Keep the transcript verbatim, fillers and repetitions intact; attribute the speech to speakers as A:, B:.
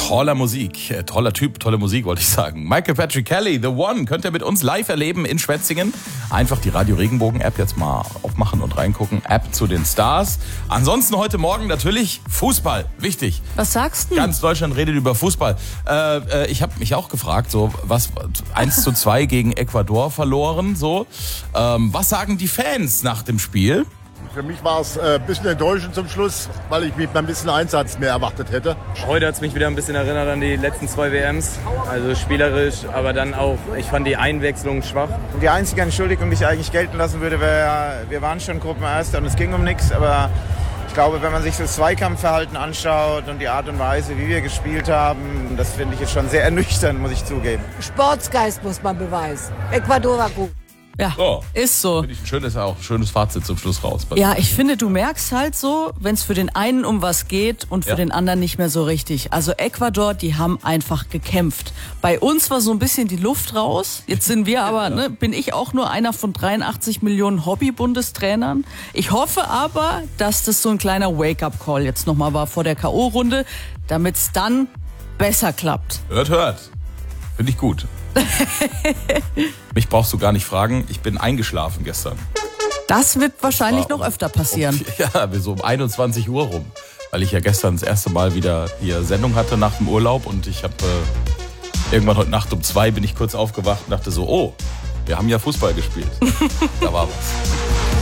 A: toller Musik, äh, toller Typ, tolle Musik wollte ich sagen. Michael Patrick Kelly, The One, könnt ihr mit uns live erleben in Schwetzingen. Einfach die Radio Regenbogen App jetzt mal aufmachen und reingucken. App zu den Stars. Ansonsten heute Morgen natürlich Fußball, wichtig.
B: Was sagst du?
A: Ganz Deutschland redet über Fußball. Äh, äh, ich habe mich auch gefragt, so was eins zu zwei gegen Ecuador verloren. So, ähm, was sagen die Fans nach dem Spiel?
C: Für mich war es ein bisschen enttäuschend zum Schluss, weil ich mit ein bisschen Einsatz mehr erwartet hätte.
D: Heute hat es mich wieder ein bisschen erinnert an die letzten zwei W Ms. Also spielerisch, aber dann auch, ich fand die Einwechslung schwach.
E: Die einzige Entschuldigung, die ich eigentlich gelten lassen würde, wäre, wir waren schon Gruppenerster und es ging um nichts. Aber ich glaube, wenn man sich das Zweikampfverhalten anschaut und die Art und Weise, wie wir gespielt haben, das finde ich jetzt schon sehr ernüchternd, muss ich zugeben.
F: Sportsgeist muss man beweisen. Ecuador war gut.
B: Ja,
A: so,
B: ist so.
A: Finde ich ein schönes, auch schönes Fazit zum Schluss raus.
B: Ja, ich finde, du merkst halt so, wenn es für den einen um was geht und für
A: Ja.
B: den anderen nicht mehr so richtig. Also Ecuador, die haben einfach gekämpft. Bei uns war so ein bisschen die Luft raus. Jetzt sind wir aber, ne, bin ich auch nur einer von dreiundachtzig Millionen Hobby-Bundestrainern. Ich hoffe aber, dass das so ein kleiner Wake-up-Call jetzt nochmal war vor der K O-Runde, damit es dann besser klappt.
A: Hört, hört. Finde ich gut. Mich brauchst du gar nicht fragen, ich bin eingeschlafen gestern.
B: Das wird wahrscheinlich
A: war
B: noch öfter passieren.
A: Um, ja, so um einundzwanzig Uhr rum. Weil ich ja gestern das erste Mal wieder hier Sendung hatte nach dem Urlaub und ich habe äh, irgendwann heute Nacht um zwei bin ich kurz aufgewacht und dachte so, oh, wir haben ja Fußball gespielt. Da war was.